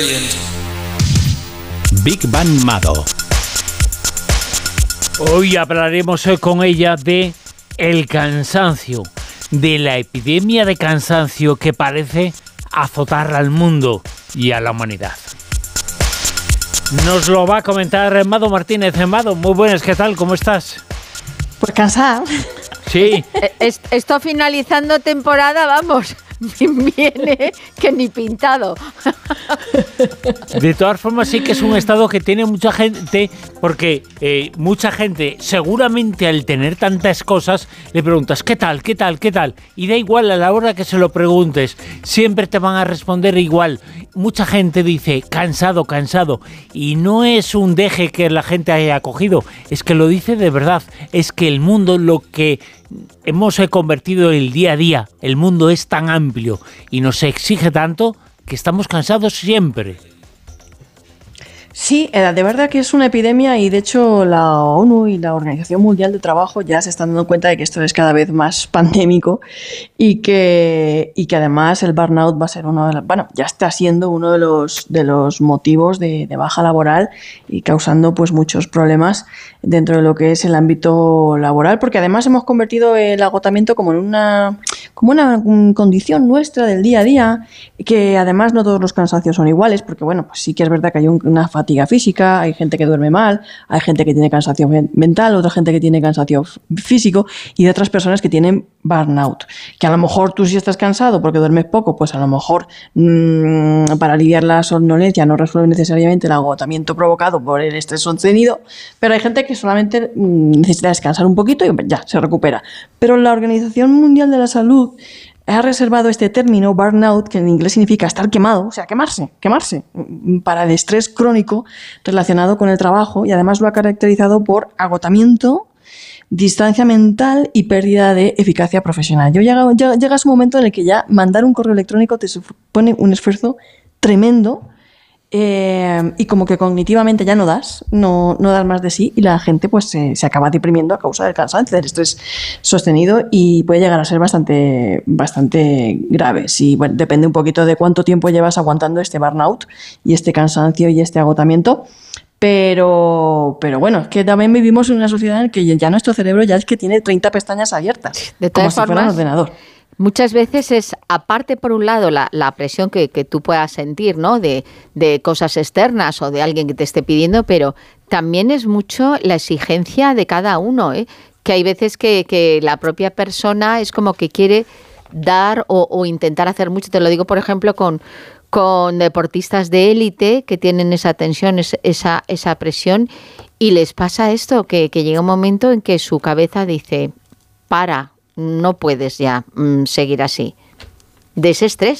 Big Bang Mado. Hoy hablaremos con ella de el cansancio, de la epidemia de cansancio que parece azotar al mundo y a la humanidad. Nos lo va a comentar Mado Martínez. Mado, muy buenas, ¿qué tal? ¿Cómo estás? Pues cansado. Sí. Esto finalizando temporada, vamos, viene que ni pintado. De todas formas, sí que es un estado que tiene mucha gente, porque mucha gente, seguramente al tener tantas cosas, le preguntas, ¿qué tal, qué tal, qué tal? Y da igual a la hora que se lo preguntes, siempre te van a responder igual. Mucha gente dice, cansado, cansado, y no es un deje que la gente haya cogido, es que lo dice de verdad, es que el mundo, lo que hemos convertido el día a día, el mundo es tan amplio y nos exige tanto que estamos cansados siempre. Sí, de verdad que es una epidemia y de hecho la ONU y la Organización Mundial del Trabajo ya se están dando cuenta de que esto es cada vez más pandémico y que además el burnout va a ser ya está siendo uno de los motivos de baja laboral y causando pues muchos problemas dentro de lo que es el ámbito laboral, porque además hemos convertido el agotamiento como una condición nuestra del día a día, que además no todos los cansancios son iguales, porque bueno, pues sí que es verdad que hay una fatiga física, hay gente que duerme mal, hay gente que tiene cansancio mental, otra gente que tiene cansancio físico y de otras personas que tienen burnout, que a lo mejor tú si estás cansado porque duermes poco, pues a lo mejor para aliviar la somnolencia no resuelve necesariamente el agotamiento provocado por el estrés sostenido, pero hay gente que solamente necesita descansar un poquito y ya se recupera. Pero la Organización Mundial de la Salud ha reservado este término burnout, que en inglés significa estar quemado, o sea, quemarse, para el estrés crónico relacionado con el trabajo, y además lo ha caracterizado por agotamiento, distancia mental y pérdida de eficacia profesional. Llegas un momento en el que ya mandar un correo electrónico te supone un esfuerzo tremendo, y como que cognitivamente ya no das más de sí y la gente pues se acaba deprimiendo a causa del cansancio, del estrés sostenido, y puede llegar a ser bastante grave. Sí, bueno, depende un poquito de cuánto tiempo llevas aguantando este burnout y este cansancio y este agotamiento. Pero bueno, es que también vivimos en una sociedad en la que ya nuestro cerebro ya es que tiene 30 pestañas abiertas, de todas como si fuera un ordenador. Muchas veces es, aparte por un lado, la presión que tú puedas sentir, ¿no? De cosas externas o de alguien que te esté pidiendo, pero también es mucho la exigencia de cada uno, ¿eh? Que hay veces que la propia persona es como que quiere dar o intentar hacer mucho. Te lo digo, por ejemplo, con deportistas de élite que tienen esa tensión, esa presión, y les pasa esto, que llega un momento en que su cabeza dice, no puedes ya seguir así, de ese estrés.